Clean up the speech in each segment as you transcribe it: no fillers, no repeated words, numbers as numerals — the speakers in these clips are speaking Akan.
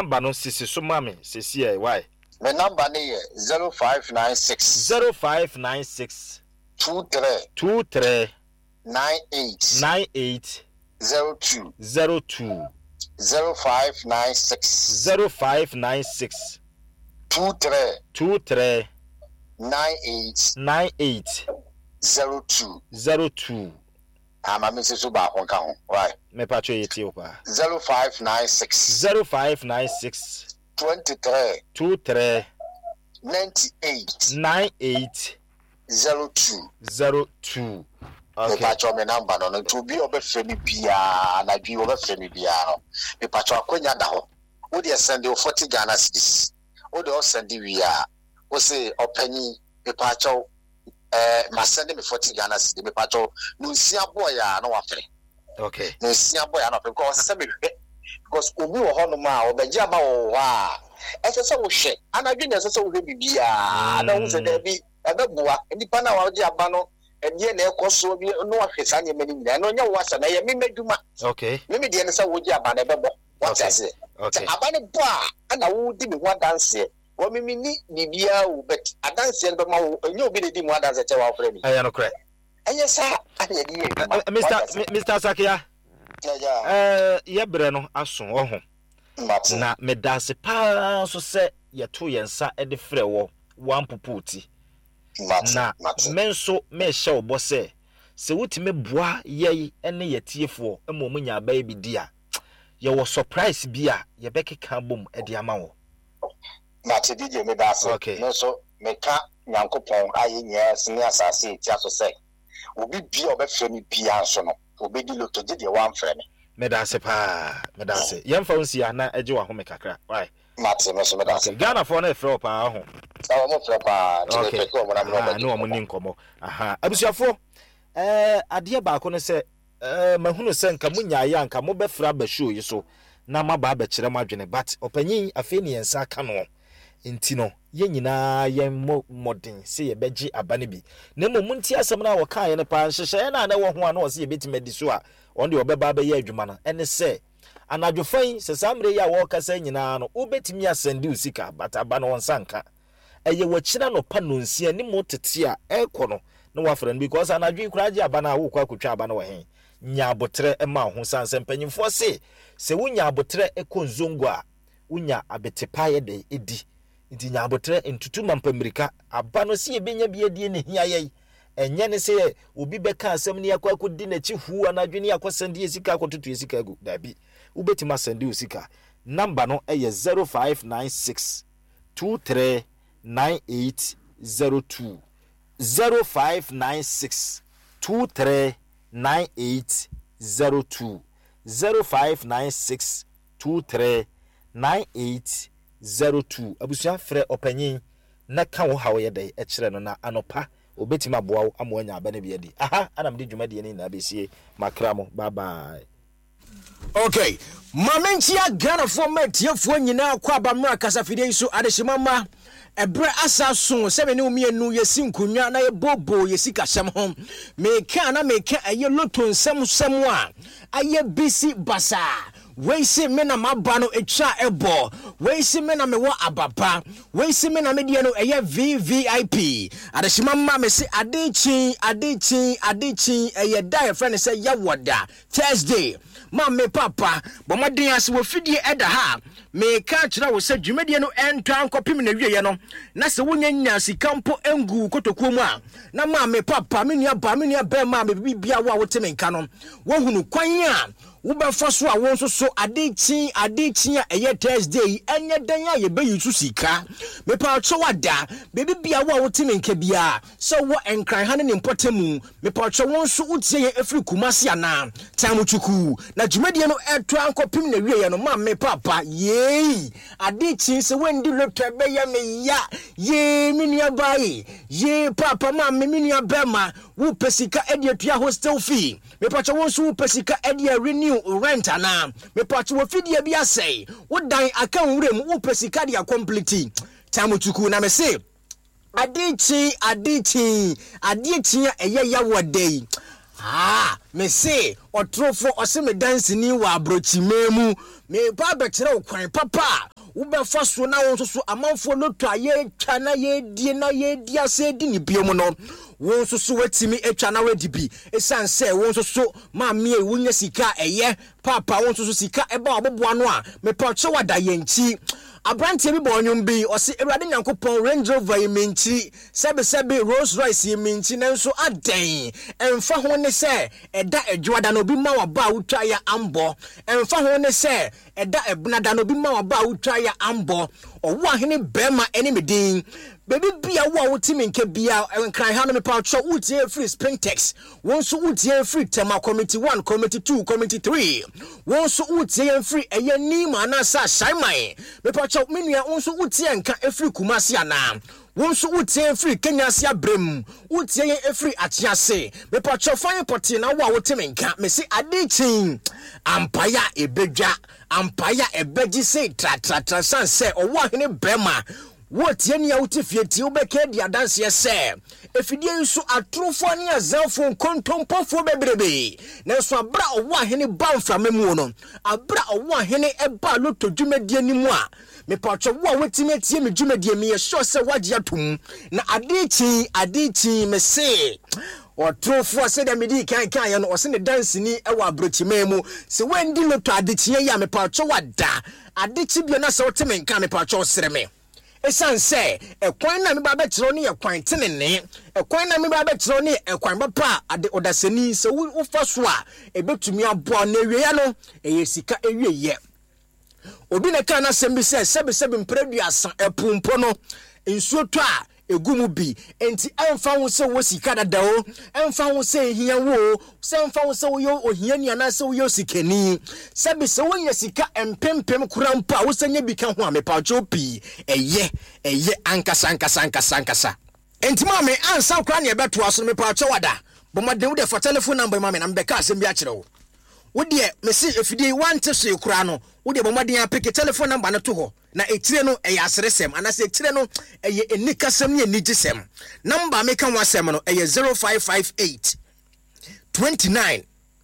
number no sisi so mami sisi e why my number ni 0596 23 98 02 0596 23 98 02 ama mesi so ba kon ka ho why me pa cho yeti opa 0596 23 98 02 okay pa cho me number no to bi obefre mi bia na bi obefre mi bia no me pa cho akonya da ho wo de send 40 Ghana cedis wo de send wi a wo say opanyi me pa cho ma send me 40 Ghana cedis me pa cho no nsia boy a na wafre okay no nsia boy a na because say me because obi wo ho no ma obeji ama wo wa ese wo hwe anadwe na ese wo hwe bibia na wo se da bi ababua nipa na wa ji aba no enie na ekoso bi no ahwesa nye mani nyina no nya wasa na ye memeduma okay meme de ne sa wo ji aba na bebo what I say okay aba ne bo a na wo di me ho dance wo meme ni bibia wo bet dance be ma wo enye obi de di mo dance che wa ofre mi aya no kre anya sa anya di Mr. Sakia ye bre no aso wo ho na me dance pa so se ye to yensa e de frɛ wo wan popoti na menso me hye obo se wutime boa ye ene yetiefo emo munya ba bi dia ye wo surprise bia ye bekeka bom e de ama wo mate DJ me da so no so me ka nyankopon aye nya sini asase ti aso se obi bia obefre mi bia so no obi di loto de wan frɛ me da se pa me da se yemfa unsi ana eje wa ho me kakra why mate me so me da se Ghana for na frɛ pa ho mo frɛ pa okay no mo nin komo aha abusuafo ade ba ko ne se mahunu se nka munya ya nka mo befra ba show yi so na maba ba kire madwene but opanyin afi ne yensa aka no enti no ye nyina ye modern se ye beji abane bi na mo munti asem na wo kan ye ne pa hyehyɛ na wo ho ana wo se ye betima di so a on de obeba ba ye adwuma na ene se anadwofan se samre ya wo kasa nyina no obetimi asende usika but aba no wonsanka eye wachina no pa no nsia ni mo tete a ekono no wafran because anadwi kuraje aba na wo kwa akotwa aba na wo hen nya abotre ema ho sanse mpanyimfo se wunya abotre ekonzongo a wunya abetepa ye de edi nti nya abotre entutu mampamirika aba no se ebenya bia die ne hia ye enye ne se obi beka asem ne yakwa akodi na chi hu anadwi ne yakosende esika akototo esika agu dabi ubetima sende usika number no eye 0596 23 9802 0596 23 9802 0596 23 9802 abusia frɛ opanyin na ka wo hawo ye dai e kire no na anopa obetima boa wo amoanya aba na bia di aha anam de dwuma de ni na besie makramo bye bye. Okay, Mamentia Ghana for Metiafo nyina kwa bamra kasafide so adeshimama ebre asaso sebe ne omienu yesin kunwa na ye bobo yesika sem ho meka na meka aye loto nsem a aye bisi basa weisi me na maba no etwa ebo weisi me na mewo ababa weisi me na me die no eye VVIP adeshimama me se adechin eye die friend say ya woda Thursday me papa bomaden ase wo fidie eda ha me ka kira wo se dwumedie no entwa nkopim na wieye no na se wonya nya sikampo engu kotokuo mu a na me papa me nua ba me bibia wo a wote me nka no wo hunu kwan a wo be foso a won so adechin a eye Thursday enye dan a ye be yusu sika me pa cho wada bibia wo a wote me nka bia so wo enkran ha ne impotemu me pa cho won so utie ye efri kumase ana tamuchuku na dwumedie no etwa nkopim na wieye no me papa ye adechin se wendi lotwa be ya me ya ye minia bai ye papa me minia bema wo pesika ediatua hostel fee me pa cho won so wo pesika edia renew rent ana me pa cho wo fidie bia sei wo dan aka nwurem wo pesika dia complete tamuchuku na me se adechin eye ya wodai me say otrofo ose me dance ni wa abrochimemu me pa be kire okwan papa Ubefa so na won so amanfo lotu aye twa na ye die ase di ni biom no won so wetimi etwa na wedi bi esan se won so ma me wunya sika eye papa won so sika eba oboboa no a me pacho wada yenchi Abrantie bi bonyum bi o se Ewurade Nyankopon Range Rover yemenchi sebe Rolls Royce yemenchi nanso aden emfa ho ne se eda edwada no bi ma waba utwa ya ambo emfa ho ne se eda ebunada no bi ma waba utwa ya ambo owo ahene bema ene medin baby bia wo wotimi nke bia enkran ha no me pacho utie free Sprintex wonso utie free Tema Committee 1 Committee 2 Committee 3 wonso utie free eye ni ma na sa shaiman me pacho menua wonso utie nka free Kumasi ana wonso utie free Kenya sia brem utie ye free Achiase me pacho fan poti na wo wotimi nka me si adichin ampaya ebedwa ampaya ebeji se tra sanse owo ahene bema what ye nia utifie ti ubeke dia dance se efidie nso atrofo ne azanfo kontompofo bebrebe na so abra owo ahene banfra memu no abra owo ahene eba loto dwumadie ni mu a me pacho wo wetime tie me dwumadie me ye sure se wagye atom na adichi me se otrofo se da medi kan ya no ose ne dance ni ewa abrochime mu se wendi loto adichi ya me pacho wada adichi bio na se wotime nka me pacho sere me esan se ekwan na me ba be kiro ne ekwan tenene ekwan na me ba be kiro ne ekwan bapa ade odaseni se wo fa so a ebetumi abo na ewie ya no eyesika ewie ye obi na kan na sembi se sebe mpreduasa epumpo no nsuo to a egumu bi enti emfa wo se wo sika dada o emfa wo se hia wo se emfa wo se wo yo ohia ni ana se wo yo sikani sebe se wo nya sika empempem kurampa wo se nya bi ka ho amepa chopi eye ankasa enti ma me ansa kra ne beto aso me pa chowada bomaden wo de for telephone number ma me na mbeka asem bi a kire wo wo de me se efidie wante so kura no wo de bomaden apeke telephone number na to ho na etire no eye aseresem ana se etire no eye enikasem ne enigisem number me kan wasem no eye 0558 29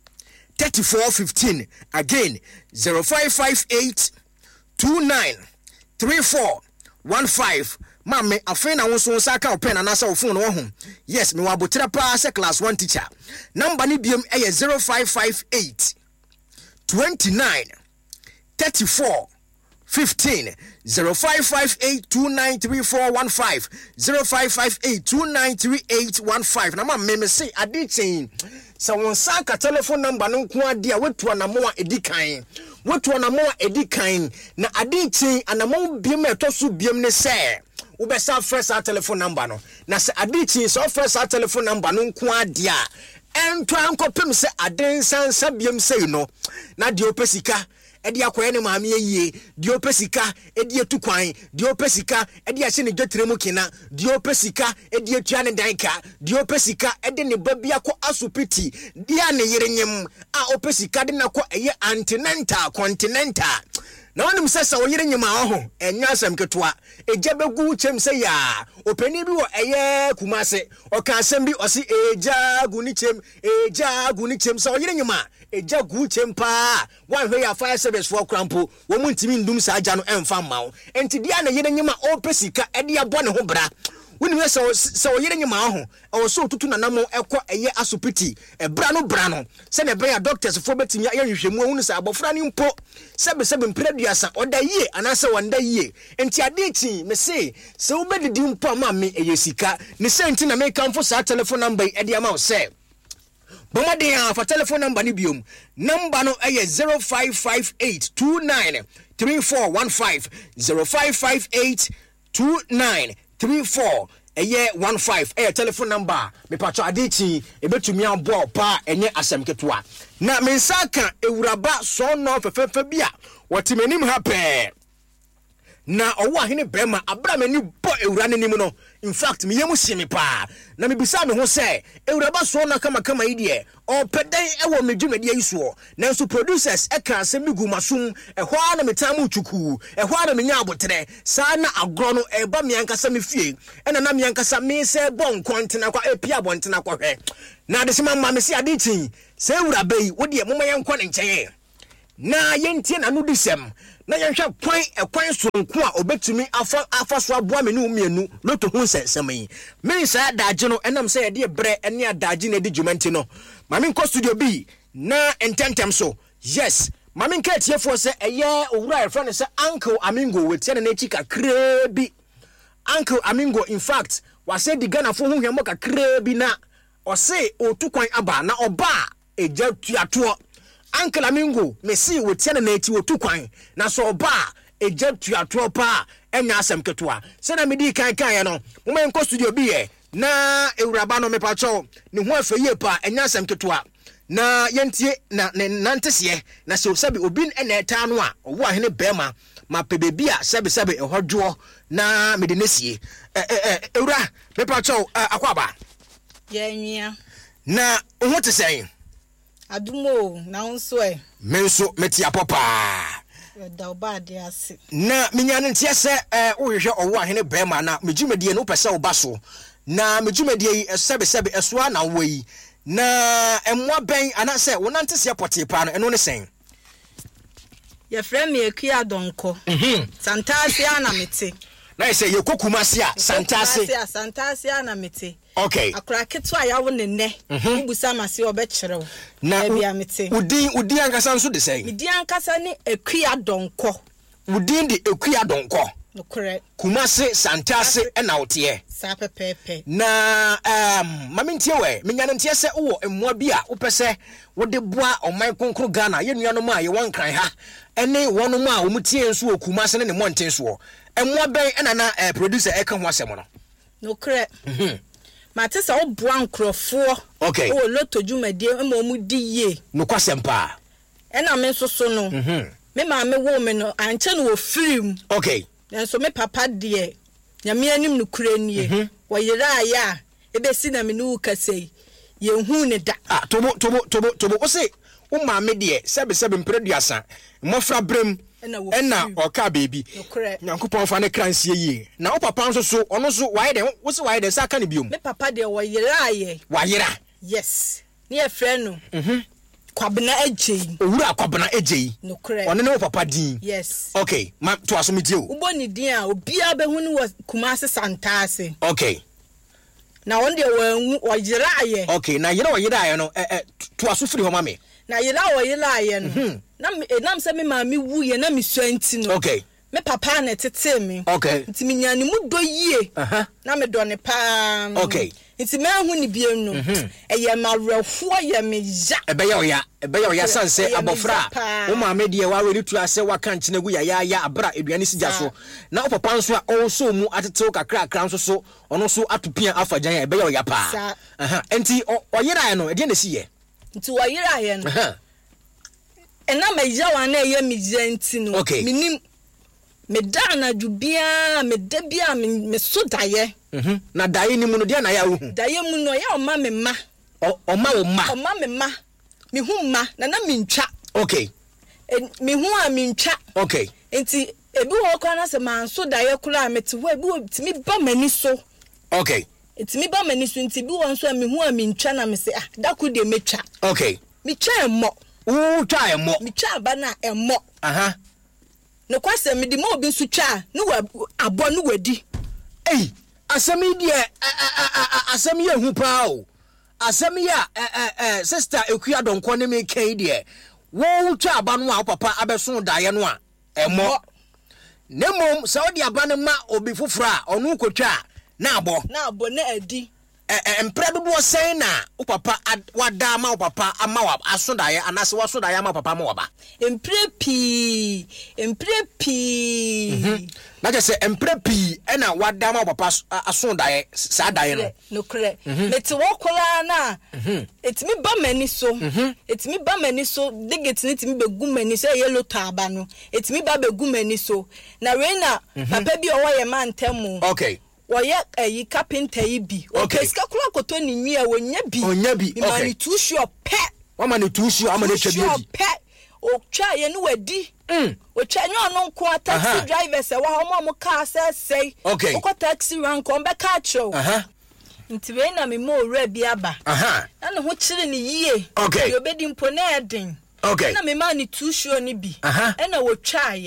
3415 again 0558 29 3415 Mame afena wonso saka open na sa phone no ho yes me wabotira pa se class 1 teacher number ni biem eye 0558 29 34 15 0558293415 0558293815 na me say adichin sa won saka telephone number no nko ade a wetu anamo a edikan na adichin anamo biem etoso biem ne say ubesa fresh our telephone number no na se adichin so fresh our telephone number no nko ade a ento ankopem se adensansa biem sei no na de opesika edi akoye ne maame yie di opesika edi etukwan di opesika edi ahye ne dwetremu kina di opesika edi etua ne danka di opesika edi ne babia ko asupiti di ane yerenyem a opesika de nako eye continental na wonim sesa wo yerenyem a ho enya asem ketwa eja begu chem se ya openi bi wo eye kumase o kan asem bi o si eja guni chem so yerenyem a eja gu chempa wan hwe ya fire service for krampo wo mu ntimi ndum sa aja no emfa mawo enti dia na yere nyima opesika ede abo ne ho bra woni so yere nyima ho o so tutu nanamo ekọ eye asopiti bra no se ne bra doctors for betimi ya hwehwemu hunu sa abofra ni mpo sebe mpreduasa oda yie anase wanda yie enti adichi me se wo bedidi mpo ma me eye sika ne senti na me kamfo sa telephone number ede ama o se Bomadia for telephone number ni biom number no eye 0558293415 0558293415 eye 15 telephone number me pacho adichi ebetumi abo pa enye asem ketwa na mensaka ewuraba so no fefefe bia wotimenim hape na owo ahene brema abramani bo ewura nenim no in fact me yemu hye me pa na me bisa me ho se ewuraba so na kama idie o pedan ewo medwumadi ayisuo na so producers eka asem bi gumasum ehwa na metamu chuku ehwa na menya abotre sa na agro no eba me ankasa me fie ena na me ankasa me se bon kwantena kwa epia bontena kwa hwe na de sema ma me se adichin se ewuraba yi wo de moma yenkwa ne nkyeye na yentie na no disem na yɛhwɛ kwan sonko a obetumi afa so aboa me ne umienu loto hu nsɛnsɛm yi me nsa daagye no ɛnam sɛ yɛde brɛ ne adaagye na di dwumanti no ma me nkɔ studio bi na ententem so yes ma me nka tiefo sɛ ɛyɛ owura yɛfrɛ no sɛ Uncle Amingo wetie ne n'akyi kakra bi Uncle Amingo in fact wase di Ghana fo ho hwɛmɔ kakra bi na ɔse otu kwan aba na ɔba ɛgya tuatoɔ Uncle Amingo me si wetie ne n'akyi otu kwan na so ɔba ɛgya tuatoɔ pa ɛnya asɛm ketewa sɛ na medi kan yɛ no mo ma nkɔ studio bi yɛ na ewuraba no me pa kyɛw ne ho afɛ yie pa ɛnya asɛm ketewa na yentie na ne nantesiye na se osabi obi na eta no a owo ahene bema ma pebebi a sebe ehodwo na medenesie ewura mepa chow akwaba yenwia na oho te sen adumo na unso menso metia popa da oba de ase na minya ntie se wohwehwe owo ahene bema na mejumedie no pese oba so na mejumedie sebe esoa na wo yi na emwa ben anase wonante se pote pa no eno ne sen ye frɛ me akua donko santase ana mete na say ye kokuma se a santase ana mete okay akra keto a yawo ne ne ubusa mase obekyerew na bia mete udi ankasa nso de sen midi ankasa ne akua donko udi de akua donko no korrect kumase santase na wote sa pepepe na mamintie we menyane ntie se wo emwa bi a wopese wode boa oman konkro Ghana ye nuanom a ye wankran ha ene wonom a womutie nso okumase ne monten so emwa ben na producer eka ho asem no correct mate se wo boa nkrofo okay wo loto dwumadie mu di ye no kwasem pa ena me nso so no me ma me wo me no anche no wo film okay so me papa de nyame anim no kura nie wo yera ya ebesi na me no kasei ye hu ne da tobo wo se wo ma me de sebe mpreduasa mofra brem ena oka baby nyankopon fa ne kransie yi na wo papa nso so ono so waye de wo se waye de saka ne biom me papa de wo yera ye wayera yes ne e frɛ no kwabena ejei owura kwabena ejei no correct ono ne wo papa din yes okay ma to aso me tie o ubo ni din a obia behu ne kumase santase okay na won de wo yera ye okay na yera wo yera ye no to aso firi ho ma me na yera wo yera ye no na enam se me ma me wu ye na me suanti no okay me papa na tete me okay nti me nyane mu do yie na me do ne pa okay nti me hu ni biem no eye mawerefo ye me ya ebe ya sanse abofra wo ma me de wa weli tu ase wa kan kine gu ya abra eduane sija so na papa nso a onso mu atetew kakra nso so ono so atopia afajan ebe ya pa enti oyira no e de na siye nti oyira ye no ena me ya wa na ye me yanti no minim me da na dubia me da bia me so daye na daye ni mu no dia na ya hu daye mu no ya o ma me ma o ma me ma me hu ma na me ntwa okay me hu a me ntwa okay enti ebi wo kwa na se man so daye kula meti wo ebi wo timi ba mani so okay timi ba mani so enti bi won so a me hu a me ntwa na me se da ku de metwa okay me twa emmo twa emmo me twa ba na emmo no kwase me di mo obi nso twa no abo no wadi asemi die asemi ye hu pa o asemi ya sister ekua donko ne me kan die wo twa aba no a papa abeso daye no a emo nemo saudi aba ne ma obi fofora onu kotwa na abo na adi empre dodo sen na wo papa wada ma wo papa ama wa aso daye anase wo so daye ma papa ma waba empre pi na je se empre pi ena wada ma wo papa aso daye sa daye no kre meti wo kola na etimi ba mani so digit ni timi begu mani so yellow taba no etimi ba begu mani so na reina papa bi owo ye man temu okay woye ayi carpenter yi bi okay ska kula koto ni nwia wonya bi okay mani too sure pe wa mani too sure amane twa bi pe o twa ye no wadi o twa nyo no nko taxi drivers e wa mo car say okay o ko taxi rank on be ka cho nti we na me mo ora bi aba na no ho kire ni yie okay yo bedi mpo na eden okay na me mani too sure ni bi e na wo twa ye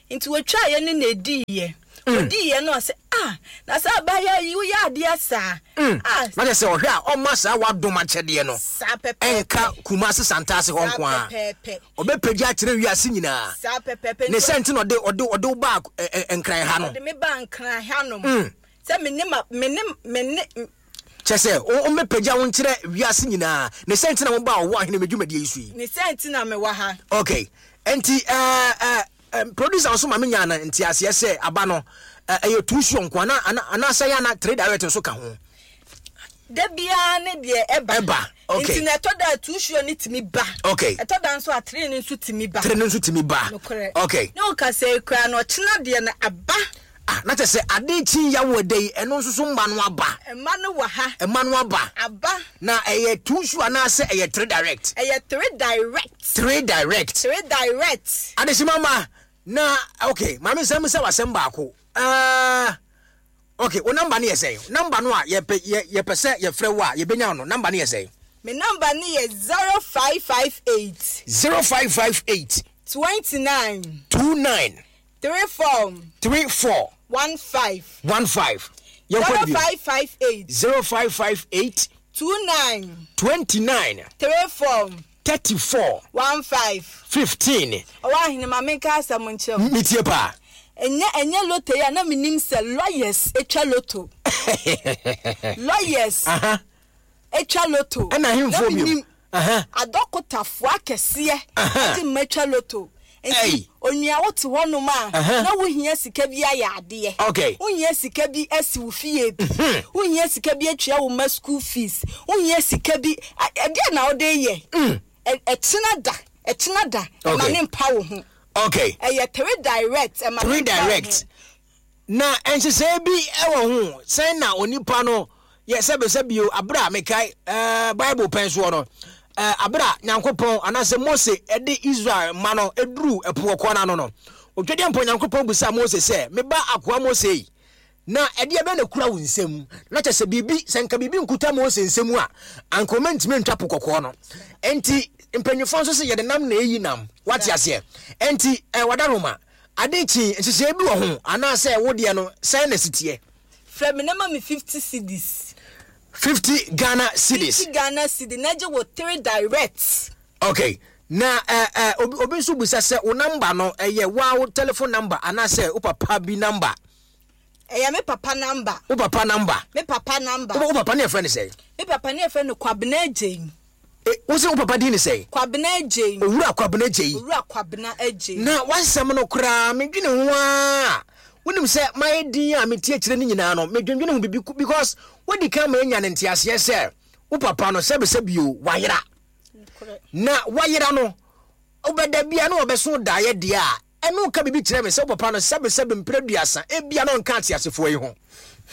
Into we try any ne di ye. Odi ye no say na sa ba ya you ya dia sa. Na say o hwa o masa wa dom achede no. Sa pepe. Enka Kumasi Santase ho nko a. Obepeja akire wiase nyina. Sa pepe. Ne senti no de ba enkran ha no. De me ba enkran ha no. Say me Chese o mepeja won kire wiase nyina. Ne senti na mo ba wo ahene medwumadi yisu yi. Ne senti na me wa ha. Okay. Enti producer also ma menya na enti ase se aba no eyo tusu nko ana say na trade direct so ka ho. Da bia ne de eba. Okay. Enti na to da tusu ni timi ba. Okay. Eto da nso atre ni nso timi ba. Tre ni nso timi ba. Okay. No ka say kra no china de na aba. Na te say ade chi ya wo dey eno nso so mba no aba. Ema no wa ha. Ema no aba. Aba. Na eye tusu ana say eye trade direct. Eye trade direct. Trade direct. Trade direct. Adesimama na okay, mama say wasem ba ko. Okay, o number na say. Number no a ye pese ye frɛ wo a ye benya no. Number na say. Me number ni is 0558 0558 29 34 15 0558 0558 29 34 15 owa hine ma menka asamunche mitie pa enye loto ya na minim se lawyers etwa loto lawyers etwa loto na himfo bi adokotafo akese ati metwa loto enti onua wote hono ma na wo hia sika bi ayade okay wo hia sika bi asi wo fie bi wo hia sika bi atwa wo ma school fees wo hia sika bi ade na wo de ye etina da ma ne mpa wo ho okay trade direct ma trade direct na ense bi ewo ho say na onipa no ye sebio abra mekai bible pen so no abra nyankopon anase Mose ede Israel mano eduru epo kona no odwede mpo nyankopon busa Mose se meba akoa Mose na ede ebe na kura wo nsem na kyese bibi senka bibi nkuta Mose nsem a ankoment me ntwa pokoko no enti mpanyufo so se ye de nam na eyi nam wati ase enti wadaroma adechi nsese bi wo ho anase wo de no sai na sitie from number me 50 cedis 50 Ghana cedis 50 Ghana cedis na je wo 3 direct okay na obi so busa se wo number no eye wa telephone number anase wo papa bi number me papa number wo papa number me papa number wo papa ne friend say me papa ne friend Kwabena Ejen wo se wo papa din say Kwabena Ejen owura Kwabena Ejen owura Kwabena Ejen na wansam no kra medwene ho a wonim se my din a metie kire ni nyina no medwendwene ho bibi because wodi ka ma enya ne ntiase se wo papa no sebio wayera na wayera no obeda bia no obeso daye dia eno ka bibi kire me se wo papa no sebio mpreduasa ebia no nka atiasefo yi ho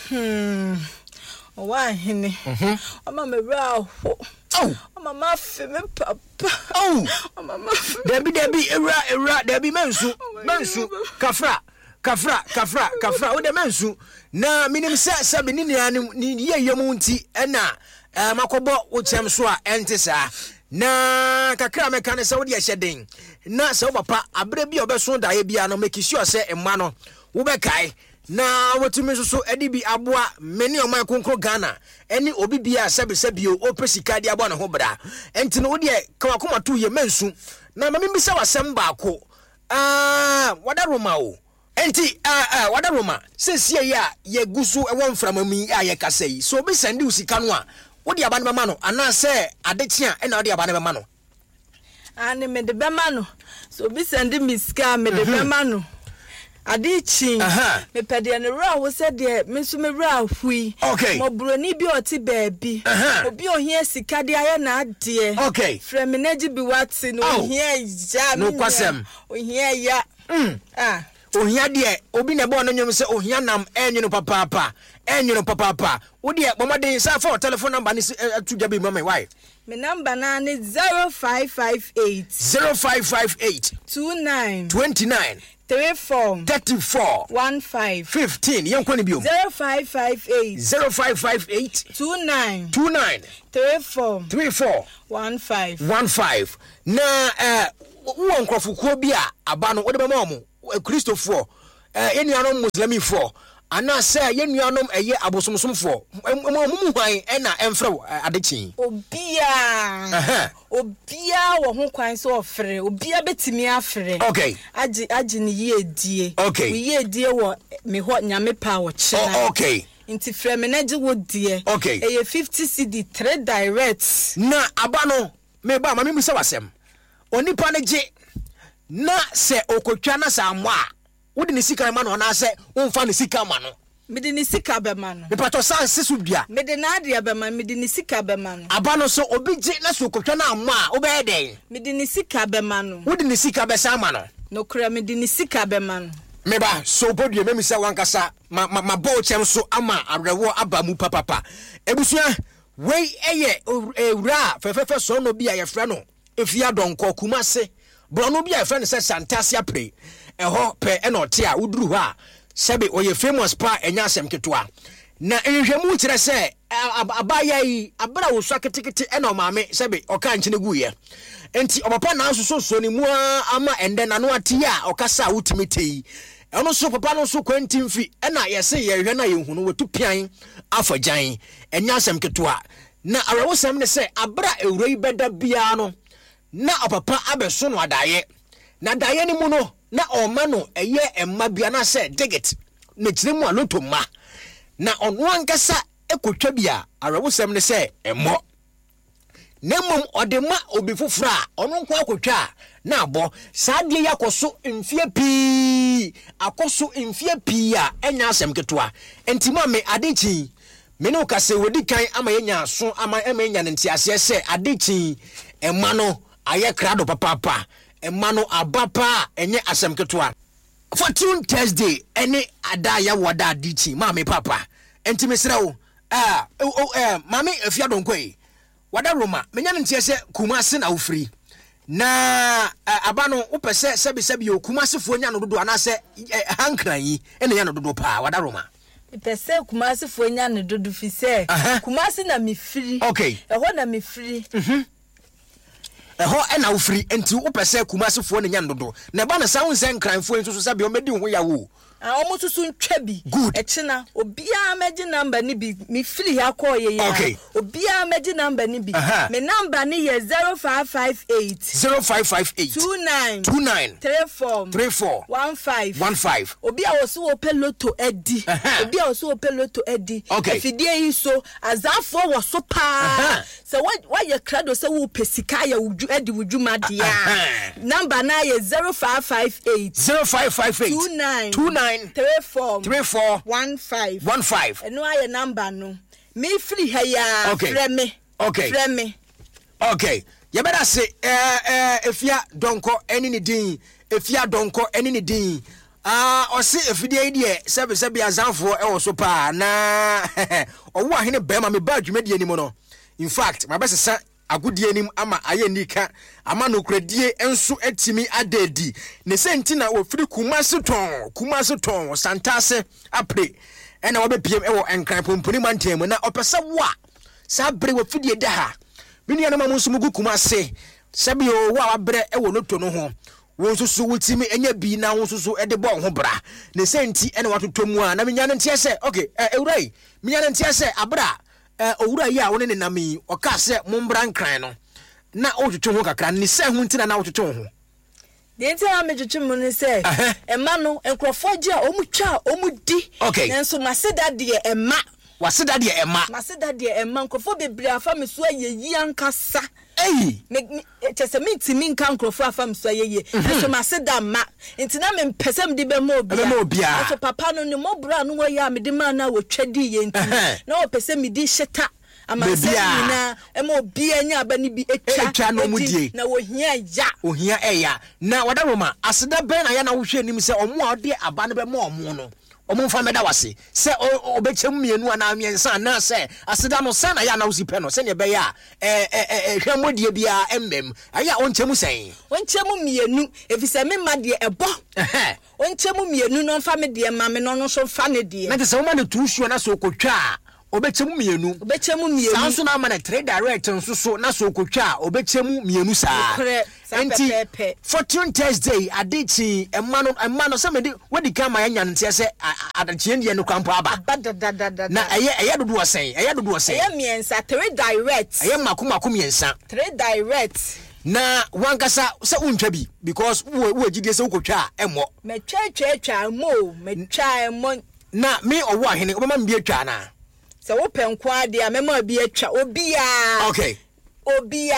owa hene mama me ra ho mama fe me papa mama debi era debi mensu kafra wo de mensu na minim se bi ni ye mu nti na makobo wo chem so a ente sa na kakra meka ne se wo de hyeden na se wo papa abre bi obeso dae bia no make sure se emma no wo be kai na wotumi so edibi aboa meni o mai konkro Ghana eni obi bia sebio opesika dia aboa ne ho bra enti no wo de kawakoma to ye mensu na mami bisa wasem baako wadaroma o enti wadaroma sesie ya ye gusu e won framami a ye kasai so obi sende usika no a wo de abane bema no ana se adekea e na wo de abane bema no ane me de bema no so obi sende miska me de bema no adichi me pede ne ra wo se de me so me ra hui mo broni bi oti baabi obi ohia sika de aye na ade frem na gi bi wati no ohia ja no kwasem ohia ya ohia de obi na bo no nyum se ohia nam enyu papa wo de bomade sa for telephone number ni to jabi mama why me number na ni 0558 29 34 15 yenkoni bio 0558 29 34 15 na wo nkrofo kuo bi a aba no wo de bema mo Christopher yenuanom Muslimifo ana say yenuanom eye abosomsomfo mumu hwan na emfre adechi obia wo ho kwan so ofre obia betimi afre okay agi ni yedie okay yedie wo me ho nyame pa wo chena okay inti frame na gi wo die okay eye 50 cd 3 direct na abano me ba ma me musa wasem onipa ne gi na se okotwa na sa mo a wodi ne sika ma no na se wonfa ne sika ma no mede ne sika be ma no me pato san sesu bia mede na ade be ma mede ne sika be ma no abano so obi gi na so okotwa na mo a wo be den mede ne sika be ma no wodi ne sika be sa ma no no kura mede ne sika be ma no me ba so bodue me misa wankasa ma bo chem so ama arewo aba mu papa ebusua wei eye ewura fefefe so no bia ye fra no efia donko kumase brono bia ye fra no se santasia pre eho pe enote a uduru ho a sebe oye famous pa enya asem ketwa na enhwemu kire se abaya yi abra wo so ketekete eno maame sebe oka nchine guye enti obapa na nso so ni mu ama ende na no ate a okasa wutimite eno so papa no so kwantimfi ena yese ye hwe na ye hunu wetu pian afajan enya asem ketwa na arewo sem ne se abra ewroi beda bia no na opapa abeso no adaye na daye ni mu no na oma no eye emma bia na se digit na kire mu aloto ma na ono ankasa ekotwa bia arewo sem ne se emmo nemom odema obi fufura ono nko akotwa na abo saade yakoso mfie pi akoso mfie pi a enya asem ketwa entima me adechi me no kase wodi kan ama yenya aso ama enya ntiase se adechi emma no aye krado papa emma no abapa enye asem ketwa Fortune Thursday ene adaya wada adechi ma me papa entime srewo mami afia donkoi wada Roma menya ntiase kumase na ofri na abano upese sebi okumasefo nya no dodo anase hankran yi ene nya no dodo pa wada Roma pese kumasefo nya no dodo fi se kumase na mifiri okay eho na mifiri eho ena ofri enti upese kumasefo ne nya no dodo na ba na sawun se nkranfo nso so sebi o medi ho yawo omususu ntwa bi echina obia meji number ni bi mi free ya call ye ya obia meji number ni bi me number ni ye 0558 29 34 15 obia woso wo peloto edi obia woso wo peloto edi afidie yi so azafo wo so pa se wa ye krado se wo pesika ya wuju edi wujuma dia number na ye 0558 29 34 15 eno aye number no me free ya freme freme okay you better say efia donko eni ni din efia donko eni ni din osi efidie die sebe azanfo e wo so pa na owo ahene bema me ba dwumadi ani mo no in fact my best son agudie anim ama aye nika ama no kradie enso atimi adedi ne senti na ofiri kumase ton santase apre ena wo bepiem ewo enkran pomponi mantem na opese wo a sa bre wo fidie da ha mini ana mamu sumugu kumase sabi o wa bre ewo loto no ho wo nsusu wutimi enya bi na wo nsusu ede bo ho bra ne senti ena watotomu a na menya no ntie se okay ewrai menya no ntie se abra owura yi a woni ne nami oka se mombra nkran no na otwetwe ho kakra ne se hu ntina na otwetwe ho de ntia me twetwe mu ne se emma no enkrofo gye a omutwa omudi nenso maseda de emma waseda de emma maseda de emma enkrofo bebre afa me so ayeyi ankasa me chese mitimi nka enkrofo afa me so ayeye nenso maseda ma ntina me mpesem de be mo obia so papa no ne mobra no ya me de ma na wotwadi ye ntina na opese me di hyeta amasena na emo obia nya aba ni bi etwa no mudie na ohia eya na wada Roma aseda ben na ya na wohwe nim se omo a ode aba ne be mo omo no omo fa meda wase se obechem mienu ana miensa na se aseda no sa na ya na wosi pe no se ne be ya hwamodie bia emmem aya onchemu sen onchemu mienu efise me ma de ebo onchemu mienu no fa me de ma me no so fa ne de na se wo ma ne tuusuo na so kotwa obechemu mienu sanso na ma na 3 direct nso so na so kotwa obechemu mienu saa enti Fortune Thursday adichi emma no se me wadi kan ma nya ntia se adachie ndie no kwampo aba na eye dodo osen eye miensa 3 direct eye makomako miensa 3 direct na wankasa se untwa bi because wo agidie se wokotwa emo metwa mo metwa emo na me owo ahene obema mbi atwa na se wo penko ade a mema bi atwa obia okay obia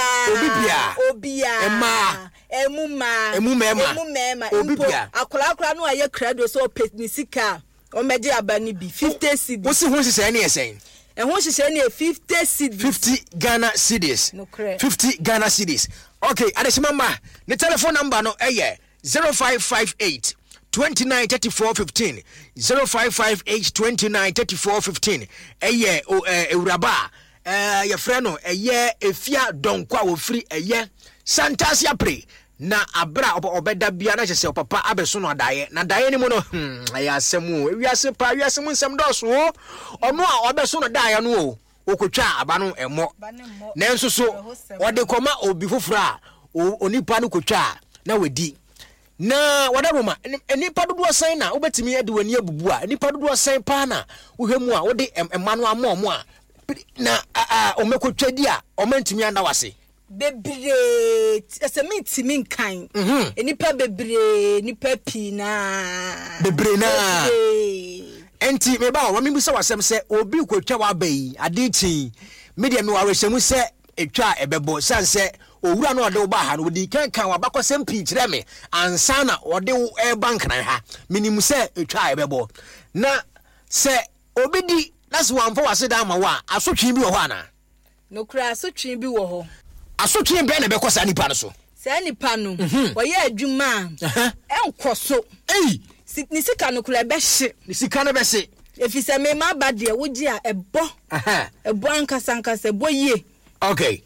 emuma obia akola no aye credo so petnisika o meje abani bi 50 cedis wo si ho hye na yesen ho hye na 50 cedis 50 Ghana cedis 50 Ghana cedis okay adeshimamba the telephone number no 0558 293415 0558 293415 Euraba your friend no efia donkwa wo free Santasia pre na abra obeda bia na chese papa abeso no daye na daye ni mu no asemu ewiase pa wiase mu nsem do so ono a obeso no daye no okotwa aba no emo na enso so ode koma obi fofura onipa no kotwa na wedi na wadaroma enipa dodo san na obetimi ade wani abubu a enipa dodo san pa na wohemu a wode ema no amomo a na omekotwa di a omantimi anda wase bebre esemiti minkan enipa bebre nipa pina bebre na enti me ba wa mi bisa wasem se obi kotwa wa bai adichi media me wa rehemu se etwa ebebo sanse owura no ode wo ba ha no di kan wa bakosem pi kire me ansa na ode e bank na ha minimu se etwa ebebo na se obi di that's one for wase da ma wa asotwe bi wo ho ana no kra asotwe bi wo ho asotwe be na be kosa nipa no so sa nipa no oye adwuma enkoso ni sika no kra be hye ni sika no be hye efise me ma ba de wogi a ebo ankasa ebo ye okay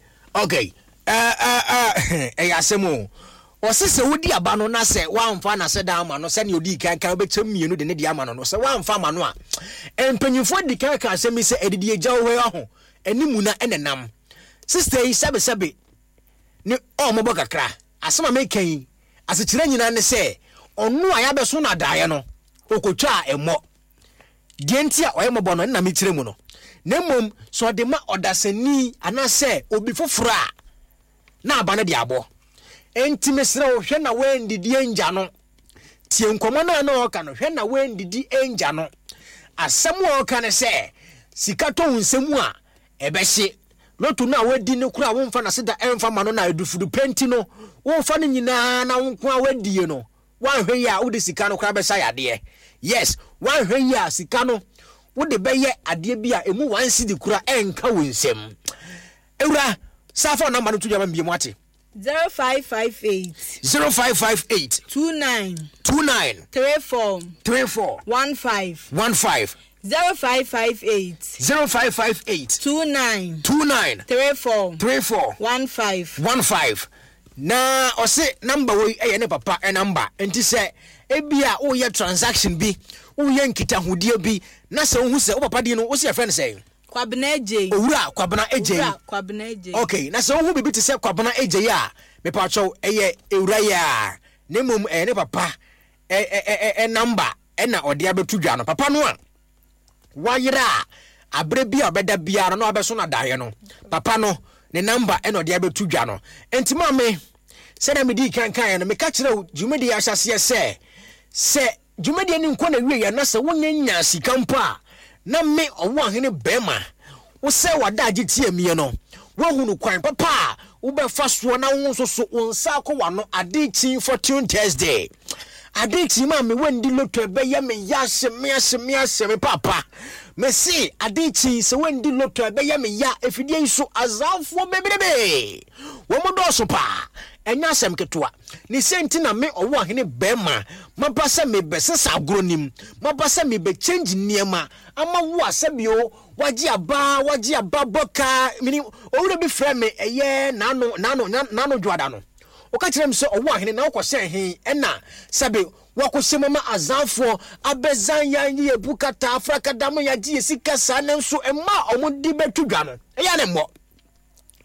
asemo osese wodi aba no na se wamfa na se da ama no se ne odi kan obecham mienu de ne di ama no se wamfa ama no a empanyifo di kan asemi se edidi eja wo ho animu na enenam sister yi sabe ni omobo kakra asema mekan asechira nyina ne se onu aya beso na daaye no okotwa emo dienti a oyemobo no na metire mu no nemom so de ma odasani anase obi fofora na abane de abo enti mesre wo hwe na wendidi enja no tie nkomo na oka no hwe na wendidi enja no asem wo ka ne se sika to nsemu a ebehye lotu na wadi ne kura wonfa na seda emfa ma no na edufudu penti no wonfa ne nyina na wonko a wadie no wanhwe ya wode sika no kura be sha yade yes wanhwe ya sika no wode beye ade bia emu 1 cedi kura enka wonsem ewura safa number no tujaba mbie mu ate 0558 29 34 15 0558 29 34 15 na ose number we ne papa number enti se ebia wo ye transaction bi wo ye nkitahudie bi na se wo hu se wo papa di no wo se friend say kwabena eje owura kwabena eje okay na se wo hu bibi te se kwabena eje ya me pa cho eye ewura ya ne mom ne papa number na ode abetudwa no papa no a wayira abre bia obeda bia no abeso na daye no papa no ne number na ode abetudwa no enti mame se na medi kan no me ka kire jumedi ahyase se jumedi ni nko na wie ya na se wonyanya sikampa na me owo ahene bema wo se wada agitie mie no wo hunu kwan papa wo be fa so na wo so unsa akwa no Adichin Fortune Thursday Adichin ma me wendi loto be ye me yase me papa me si Adichin se wendi loto be ye me ya efidie so azanfo bebrebe wo mo do so pa enya asem ketoa ni senti na me owo ahene bema mabasa me besesa agronim mabasa me be change niema ama wo asebio waji aba boka mini owure bi frɛ me eye nano dwada no oka kire me se owo ahene na okɔhyɛ he ɛna sabe wakohyɛ mama azanfo abezan ya ye bukata afraka damo ya ji sika sa nanso emma omudi betudwa no eya ne mmɔ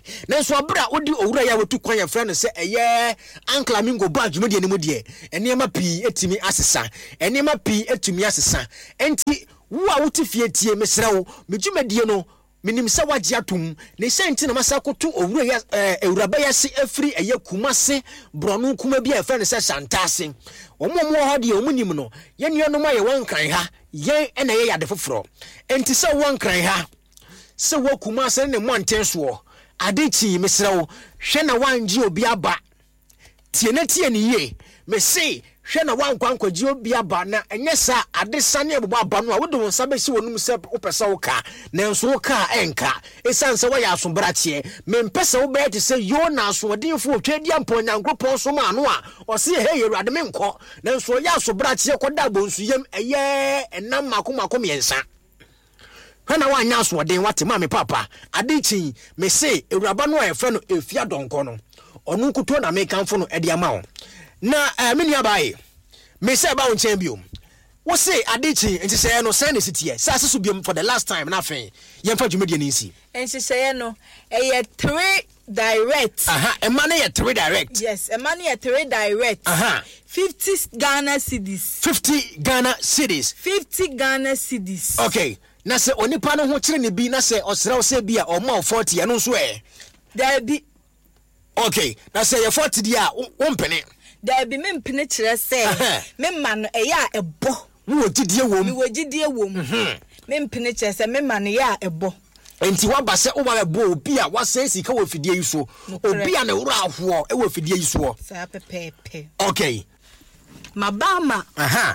nanso abra odi owura ya wotu kwan ya friend say eye Uncle Amingo ba dwumade ne mu de enema pii etimi asesa enema pii etumi asesa enti wo a wotu fie tie mesra wo medwumade no minim sa wagye atom ne senti na masa koto owura ya ewuraba ya se afiri eye kumase bronu kuma bi a friend say Santase omomo ho de omunim no ye nuanom aye wankran ha ye ena ye yade foforo enti se wankran ha se wo kumase ne montenso adechi mesra wo hwe na wangye obi aba tie na tie ne ye me say hwe na wankwankwaji obi aba na enye sa adesa ne ebobo aba no a wode wonsa be si wonum se opesa wo ka na enso wo ka enka esanse wo ya asombratie me mpesa wo be te se yo na asodinfo otwadi amponya nkropon so ma no a o se he yerade me nko na enso ya asombratie koda bonsu yem eye enam makomakom yensa hana wanya asodin wate ma me papa adechi me say ewuraba no a efre no efia donko no onu nkuto na me kanfo no ede ama wo na mini abaye me say ba won biom wo say adechi enti say no say ne sitie say aseso biom for the last time na afen ye mfa dwumade ni nsi enti say no 3 direct ema na 3 direct yes ema na 3 direct 50 Ghana cedis 50 Ghana cedis 50 Ghana cedis okay na say onipa no ho kire ne bi na say osra wo say bi a o ma 40 eno so there be okay na say ye 40 dia wo mpene there be me mpene kire say me ma no eya ebo wo gidie wom me wo gidie wom me mpene kire say me ma no ya ebo enti waba se wo ba bo obi a wasa sika wo fidie yiso obi a na wura aho e wo fidie yiso sa pepepe okay mabama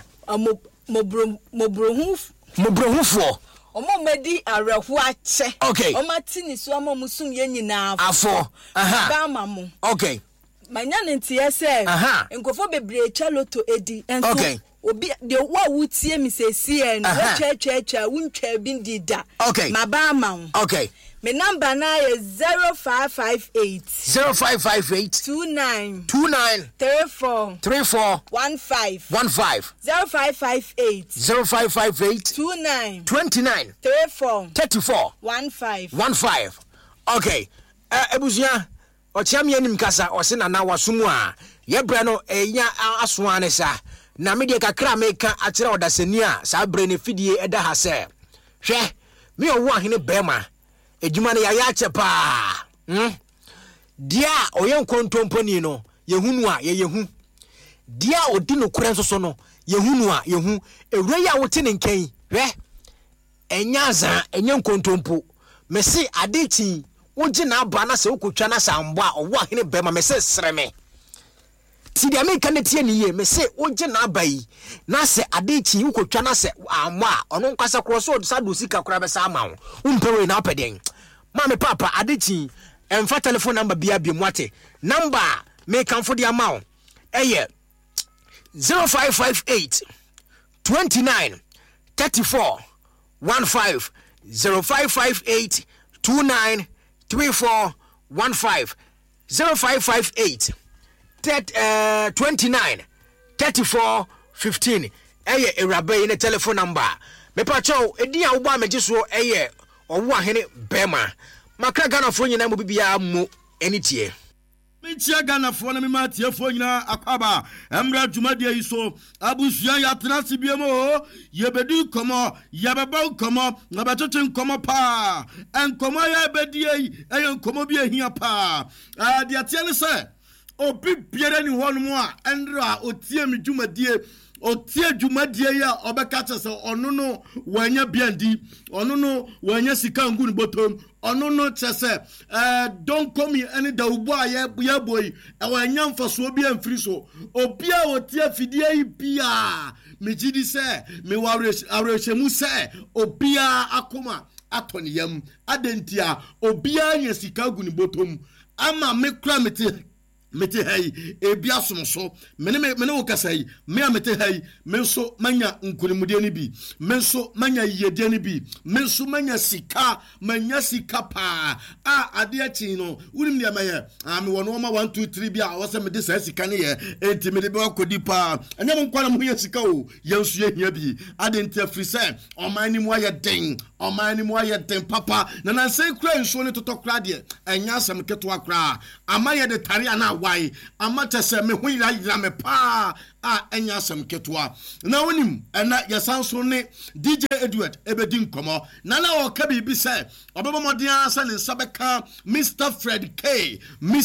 mobrohufo omo medi arehu ache okay omo tini so omo musum ye nyina afo mabama mu okay manya ntie se nkofo bebre cha loto edi enso okay obi de wa wutie mi sesie no cha wuntwa bi dida okay mabama okay me number na is 0558 29 34 15 0558 29 34 15 okay ebusia ochiam yanim kasa osina na wasumu a yebra no enya asoane sa na media kakra meka akira odasani a sa bre ne fidie eda ha se hwe me owo ahene bema ejuma ne ya chepa dia oyen kontomponi no yehunu a yehu dia odi no kure nso no yehunu a yehu ewura ya wote ne nkan hwe enyaza enyen kontompo mesi adechi woji na aba na se okotwa na sambo a owo ahene bema mesi sreme ti dia me kan tie ne ye mesi woji na aba yi na se adechi ukotwa na se amwa ono nkwasa kroso sa do sika kura be sa amawo umpewe na apeden mama papa adechi emfa telephone number bia bi mwate number me kan for the amount eye 0558 29 34 15 0558 29 34 15 0558 29 34 15 eye erabe ne telephone number me pacho edi a wo ba megiso eye owo ahene bema makra Ghana fo nyina mo bibia mo enitie Minchia Ghana fo na mima tie fo nyina akwaba emra dwumadie yi so abusua ya tenase biemo yebedu komo yabeba komo na batoto komo pa enkomo ya bedie eyen komo bi ehia pa dia tie ne se obi biere ni hono a enra otie mi dwumadie otie dwumadie ya obeka chese ono no wanya biandi ono no wanya sika ngu ni botom ono no chese don't come here any da ubo ya boy e wanya mfaso bi amfiri so obi a otie fidie yi bia mejidi se me warehemu se obi a akoma atoniyam adentia obi a nya sika ngu ni botom ama me kra mete mete hai ebi asomso mene wo kasa yi me amete hai menso manya nkunimude ni bi menso manya yede ni bi menso manya sika pa ade achi no wunim ne amaye me wono ma 1 2 3 bi a wose me de sa sika ne ye enti me de be akodi pa anya mo nkwana mo ye sika o yensu ye hia bi ade enti afri se oman ni mo aye den papa na nanse kura nso ne totokra de anya asem keto akra amaye de tare ana why amata se me hu ira me pa enya asem ketwa na wonim na yesanso ne DJ Edward ebedi nkomo na o ka bibi se obebo modern se ne sabeka Mr. Fred K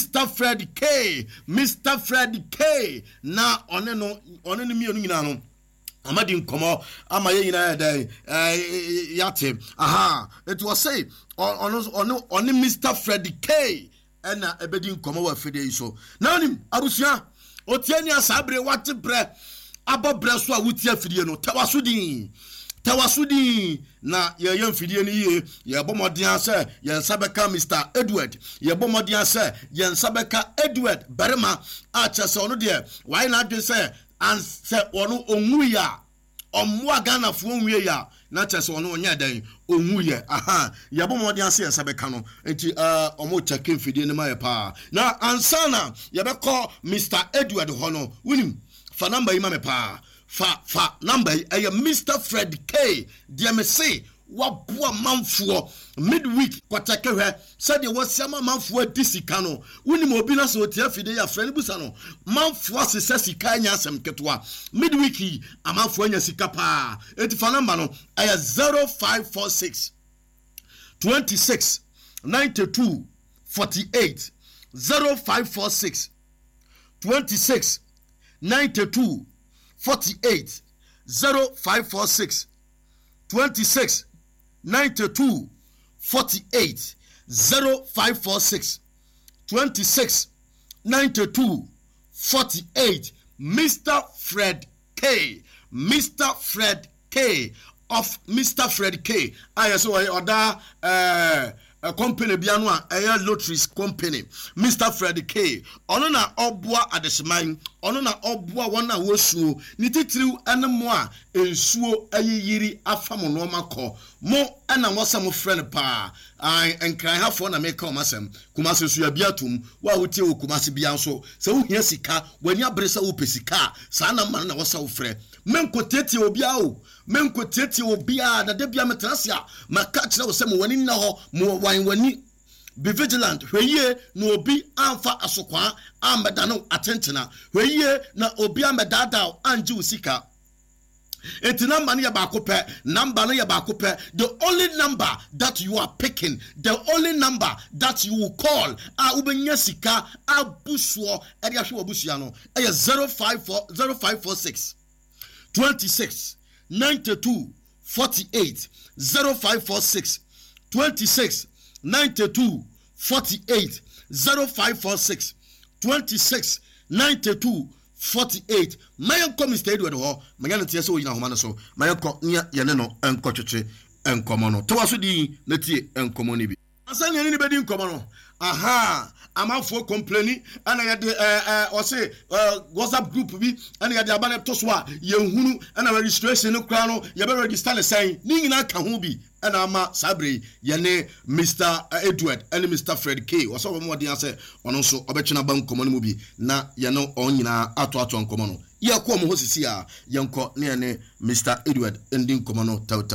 na one no mienu nyina no amadi nkomo amaye nyina ya dai yate it was say on Mr. Fred K ena ebedi nkomo wa fide so na onim abusia otiani asabre wate bre abobre so a wutia fidie no tawasudi na ye fidie ni ye ye bomodian se ye nsabeka Mr. Edward ye bomodian se ye nsabeka Edward berema a chese ono de why na dwe se an se ono onwuya omwa Ghana fu onwie ya na chese ono onya dan onwuye ye bomodian se ye nsabeka no enti omo cheke fidie ni ma pa na ansana ye be call Mr. Edward hono winim fa number ima me pa fa number aye Mr. Fred K dia me say wabua manfo midweek kwatake hwe said wasiama manfo disika no woni mo obi na so tia fide ya friend busa no manfo asese sika anya asem ketwa midweek amanfo anya sika pa etifa number no aye 0546 26 92 48 0546 26 92 48 0546 26 92 48 0546 26 92 48 Mr. Fred K of Mr. Fred K. I so order a company biano a lotteries company Mr. Fred K. Ono na obua adesman ono na obua wana wosuo ni titiriw enemoa ensuo ayiyiri afamo no makọ mo ana wosam friend pa enkran hafo na make omasem kumase so ya biatum wa wotie okumase bia nso se wo hia sika wani abresa wo pesika sa na man na wosa wo frɛ menkotete obia o menkotete obia na de bia metrasia maka kire wo se mo wani na ho mo wani be vigilant hweye na obi amfa asokwa ameda no atentena hweye na obi amedada anje usika eti number ya bakope number no ya bakope the only number that you are picking the only number that you will call ubenya sika abusuo eri ahwe obusia no 0546 26 92 48 0546 26 92 48 0546 26 92 48 mayanko Mr. Edward ho manyana tie se oyina homa no so mayanko nya yene no enkotwetwe enkomo no to waso di na tie enkomo ni bi asanya ni bedi enkomo no amafo complaini ana yade ose WhatsApp group bi ana yade abane to so a yehunu ana registration no kra no ye be register le sign ni nyina ka ho bi ana ama sabre yene Mr. Edward and Mr. Fred K waso bo mo de ase ono so obetwena ba nkomo no mu bi na ye no onyina ato nkomo no ye ko mo ho sisi a yenko ne yene Mr. Edward ending nkomo no taw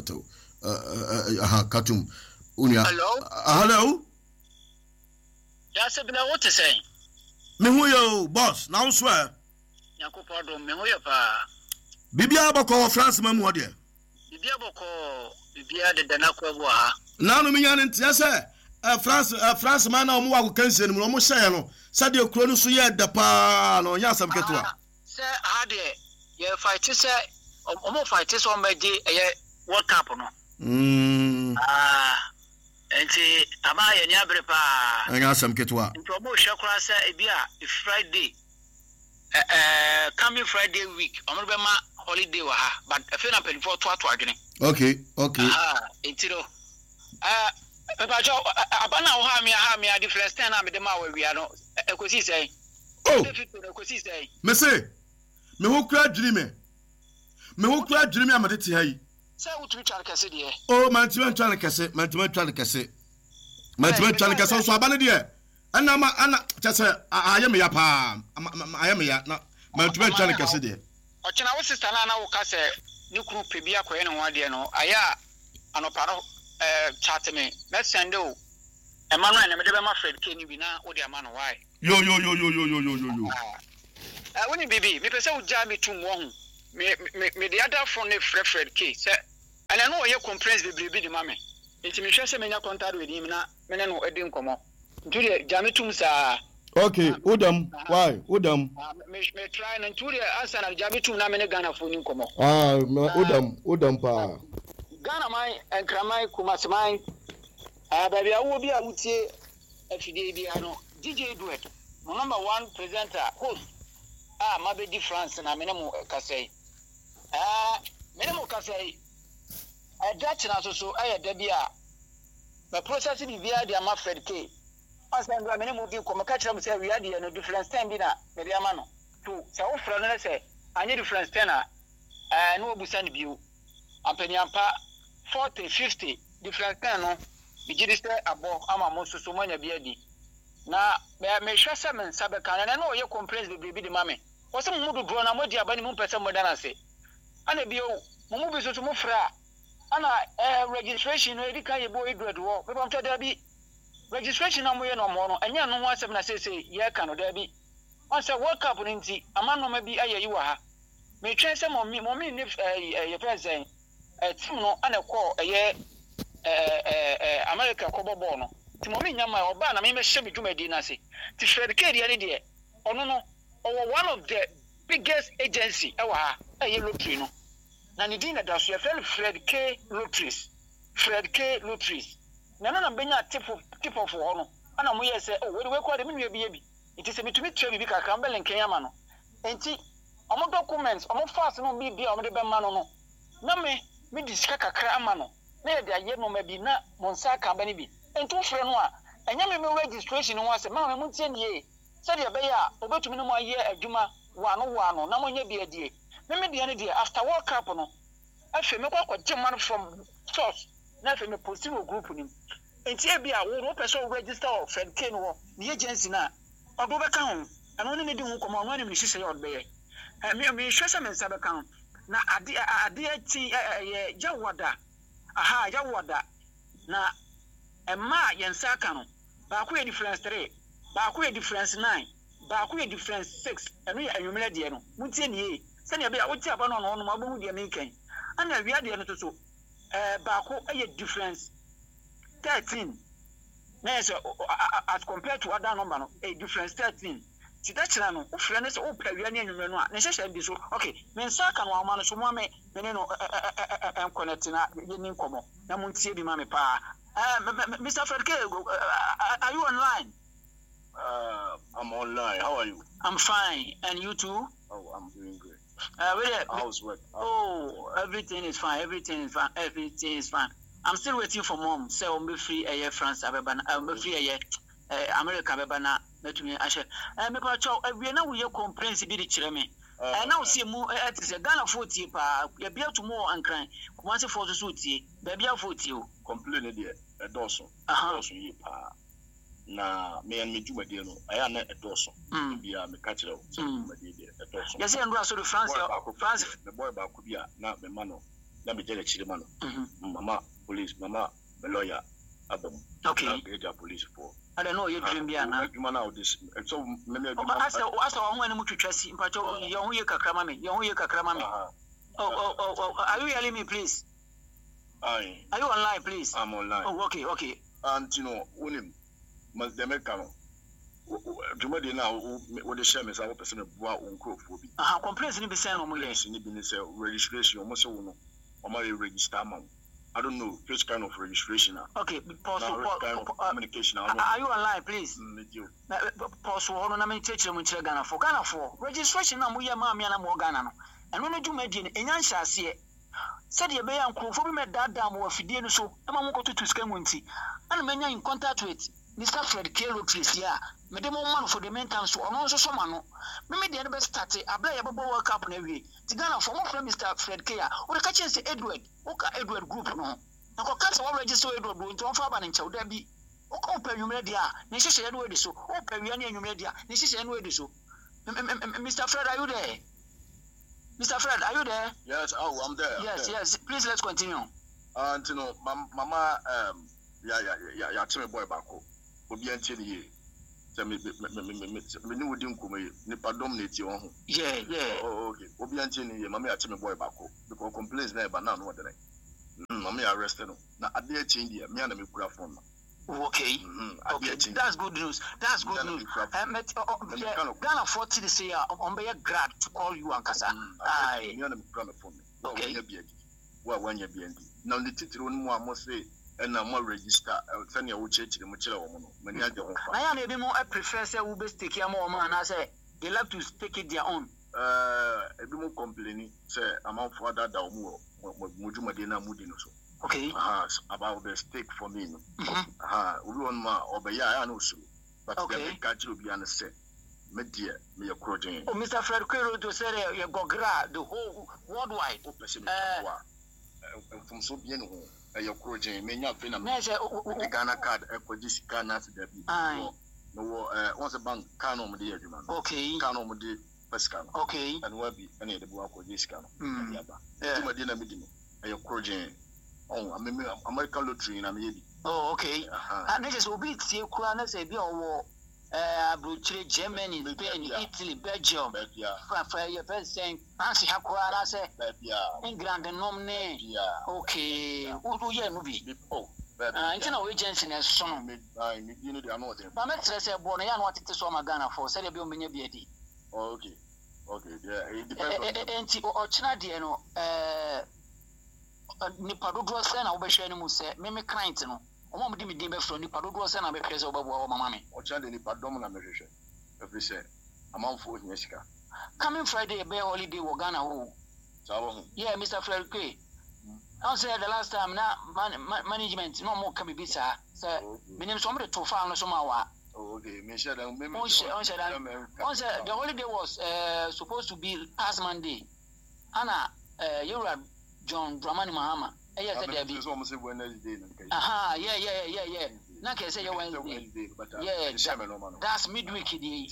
katum unia hello Yes, I've been what to say. Me who yo, boss, now swear. Yakupo, me who yo pa. Bibia boko France memo de. Bibia boko, Bibia de Danakwa. Now no me yan say France man na mo wa kanse no mo share no. Said the kro no so ye da pa no nya sam ketwa. Say ade ye fight say omo fight so on meje e World Cup no. Enti ama ye nya bre pa anga sam ketwa nti obo hwekora sa ebia Friday coming Friday week omo be ma holiday wa ha but afi na peli for to adwene okay enti no pepa jo abana wo ha mi a difference ten na me de ma wa wi no ekosi sei Oh, me say, me who cry dream I'm at it here. Say what we try to say there. Oh, my team trying to cassette, my team trying to cassette. My team trying to cassette, so I'm dear. And I'm just I am ya pa. I am ya. My team trying to cassette there. Ochina wo sister na wo ka say ni kru pebia koye no wade no aya anoparo chat me send o Emmanuel na me de be ma Fred K ni bi na wo de ama no why Yo. Woni bibi me pese wo ja me tum wo hu me the other phone ne Fred K say ana no ye conference bebrebe di ma me enti me hwese me nya contact with him na me ne no edi nkomo nturi ja me tum sa. Okay, Udam, why? Udam. Me try and to the answer na ja me tum na me ne Ghana phone nkomo. Udam pa. Ghana mai enkramai kumasmai baby awo bi a mutie afide bi ano DJ Duet no number 1 presenter host mabedi France na menemo kasai menemo kasai Dutch na so ayeda bia the process bi bia dia ma Fred K asan do menemo bi ko maka kira mo say we ade no difference time bi na me bia ma no to say wo fra no say anye difference time na no obusa ni biu ampanyampa 40 50 different time no bijiriste abo ama mo so manya bia di na me hwese men sabe kan na no ye complaints be bi di mame wo se mu do na mo di abani mu pese mo dana se ana bio mo bi so mo fra ana registration no edika ye bo edred wo be bam tada bi registration na mo ye no mo no anya no ho asem na se ye ka no da bi on se world cup ni nti ama no ma bi ayeyi wa ha me twen se mo mi ni ye president team no ana ko ye America ko bobo no ti mo mi nyama oba na me hye me dwumadi na se ti Fred K de de ono no one of the biggest agency ewa ha lottery no na ni din na da so Fred K Lotteries na benya tip of ho no ana mo ye se we ko de me nua bi it is me to me try bi kakra mbele nken yama no enti omo documents omo fast no bi omo de be ma no na me disika kakra ama no na de aye no ma bi na monsa ka ba ni bi ento frɛ no a enya me registration no ase ma me tie nie se de be ya obetumi no mo aye adwuma wano na mo nya bi adie me de ne de after world cup no afi me kwa gem from source na afi me post wo group ni enti e bi a wo person register of Fred K no the agency na odo be ka ho ano ne di hu komo ano ne me hye ya odbe ye me hwese me nsa be ka ho na ade ti ye jawada jawada na emma yensa aka no ba ko ye difference 3 ba ko ye difference 9 ba ko ye difference 6 eno ye anwumela de no mutie nie se ne be a wotie aba no no ma bo hu de me kan ana wi ade no to so ba ko ye difference 13 na yes as compared to other number no a difference 13 ti da kira no wo frɛ ne se wo pra wi ane anwumela no a ne hyehyɛ bi so okay mensa aka no ama no so mo me ne no connect na ye ni nkomo na muntie bi ma me pa Mr. Fred K, are you online? I'm online. How are you? I'm fine. And you too? Oh, I'm doing great. How's work? Oh, everything is fine. Everything is fine. I'm still waiting for mom. Say, I'm free a France. I'm free a America. Let me assure. Me pa chow. We now we complaints be the chireme. Now see mu. It is a Ghana 40 pa. You be able to more and cry. Once for the suit, baby 40. Complain there. Dawson. Dawson yi pa. Na me and me dwumadi no. Aya na Dawson. Bia me ka kire o. Dwumadi there Dawson. Yes, and so the France the boy ba ko bia na me ma no. Na me jele chire ma no. Mama police, mama the lawyer abam. Okay. Na police for. I don't know you dream bia na. Adwuma na this. So me me asa ho anu mutwetwasi mpacho ye ho ye kakra ma me. Oh, are you hearing me please? Are you online, please? I'm online. Oh, okay. And you know, unim, mas demekano. Jumadi na wo de share me say wo person bua onkrofo bi. Complaints ni be send omo yes ni bi ni say registration omo say wo no. Omo register am. I don't know which kind of registration. Okay, pause communication. Are you online, please? Pause wo no na me cheche mo kire Ghana for. Registration na mo ye ma na mo Ghana no. Eno na dwumadi ni enya nhyase said ye be yan krofo bi me dada mo afidie no so e ma mo koto to scan wonti ana manya in contact with Mr. Fred Kelo Trisia, Madam Man for the maintenance, or also some man. Maybe the other start a play about World Cup in a way. The Ghana from Mr. Fred Kea, or the catches Edward, Oka Edward Group. No, now cats all register Edward into a farm and chow Debbie. Open you media, Nisha Edward so, open you media, Nisha Edward so. Mr. Fred, are you there? Mr. Fred, are you there? Yes, I'm there. Yes. Please let's continue. You know, Mama, yeah, tell me boy back home. Obi anti ni me ni wodi nkomo ni pa dominate your home. Yeah. Oh, okay. Obi anti ni mama ya tell me boy back home because complaints na ba na no dey. Mama ya arrest no. Na ade change here. Me na me kura phone. Okay. That's good news. Ghana 40 this year on be grad to call you Ankasa. Me na me kura phone. Okay. When you be now the title no more say and now more register send your church the muchela woman many are the one I am a more prefer say we be take your mom and I say they love to take it their own a bit more complaining say amount for that mujuma de na mudi no so okay about the stake for me we want ma obeya I know so but the catch will be understand media me according Mr. Fred Quero to say you go grad the whole worldwide from so bien your project menya fena the Ghana card ekwaji Ghana to the no once a bank can on the adjuma okay can on the pesca okay and we be any the boa kwaji scan yaba adjuma de na medino your project on American lottery na me oh okay and this is obi tie kura na say bi owo Abrochire Germany, Spain, Italy, Belgium. Your president, Nancy Hakura, say England and Nomne. Okay, who you movie? Oh, internal agency and son. You know, they are not. But let's say, Bonayan wanted to swim a Ghana for Celebio Minyabidi. Okay, yeah, it depends. And or China, Diano, Nipadudro Sen, I'll be sharing Musa, Mimi Clinton. Omo mudi midimbe from ni padodo se na be pese obabu o mama me o chande ni padom na mehwehwe every say amanfo hinyesika coming Friday be holiday wo Ghana ho sawo yeah Mr. Fred K I said the last time na management no more can be bisa so menim so me to fa no so ma wa okay me share that me on said the holiday was supposed to be past Monday ana Yura John Dramani Mahama yeah. Na can say Wednesday. Yeah, that's midweek.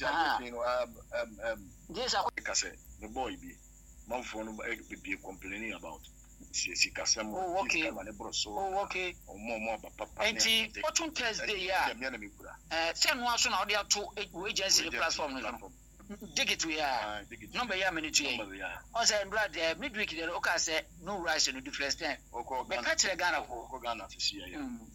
This the boy be. My phone be complaining about. Oh, okay. Oh, okay. And fortune Thursday, yeah. Send one soon out there to agency platform. Dig it we are number ya minute. On say blood midweek the okay say no rise no difference time. But catch the Ghana for Ghana to see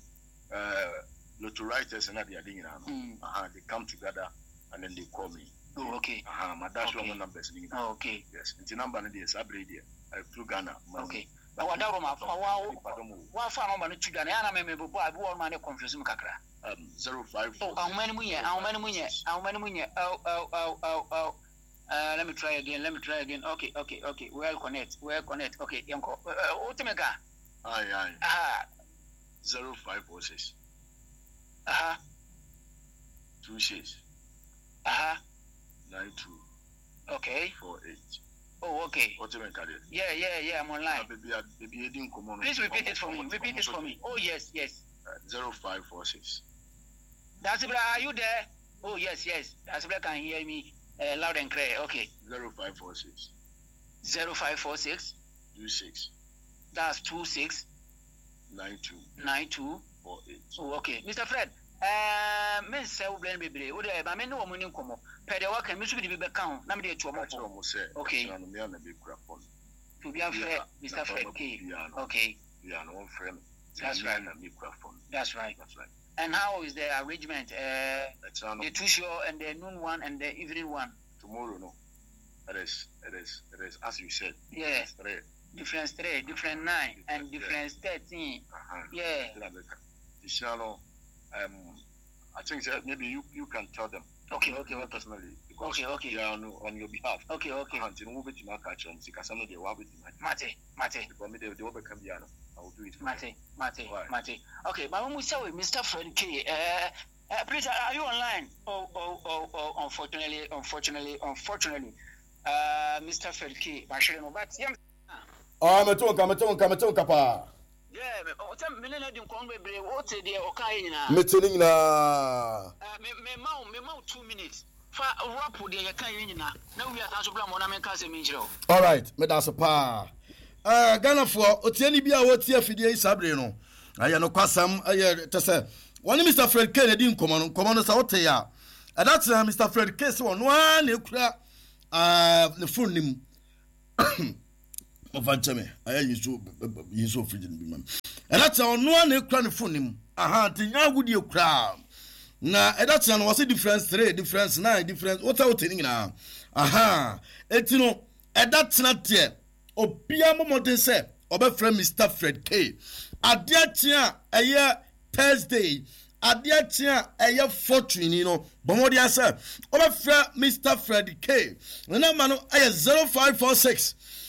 Lotto writers and they come together and then they call me. Oh, okay. My dash number numbers. Oh, okay. Yes, the number is Abrade through Ghana. Okay. But what what found on to Ghana? I remember I won't mind confusing Kakra. 05. Oh, how many money? Oh. Let me try again. Okay. Well connect. Okay, Yanko. Otemega. Aye. 0546. 26. 92. Okay. 48. Oh, okay. Otemega. Yeah, I'm online. Baby, please repeat it for me. Oh, yes. 0546. That's it. Are you there? Oh, yes. That's it. Can hear me loud and clear. Okay. 0546. 0546. 26. That's 26. 92. 48. Oh, okay. Mr. Fred, men say we blame baby. We dey, but men no money come up. Per the work and me should be back count. Na me dey chuo mo. Okay. To be fair, Mr. Fred K. Okay. Yeah, no friend. That's right. And how is the arrangement? The 2 show and the noon one and the evening one. Tomorrow, no. It is as you said. Yeah. Difference 3, different 9, and difference 13. Yeah. I think that maybe you can tell them. Okay. Personally. Okay. Yeah, on your behalf. Okay. Until move it to my catch on because I know they will be Mate. Because they will become piano. will do it. Mate. Okay, but when we say with Mr. Fred K, please, are you online? Oh, unfortunately, Mr. Fred K, but yeah. Oh, metonka pa. Yeah, me Meeting na. Me 2 minutes. Fa rap de ya kan nyina. Na wi atanso bla mo na men ka se me njiro. All right, me da so pa. Ghana for otiani bia woti afidie isabre no. Aya no kwasam aya tese. One Mr. Fred K di nkomo no sa wote ya. That Mr. Fred K so no an ekura the phone nim. Ofancheme aya yiso fridge bi mam. That no an ekura the phone nim. Aha tinya gudi ekura. Na that no was difference 3 difference 9 difference what out nyina. Aha etino that na tie obia momodin say obefrem Mr. Fred K. Adia tia Thursday adia tia fortune no bomodi say obefrem Mr. Fred K. Na number no 0546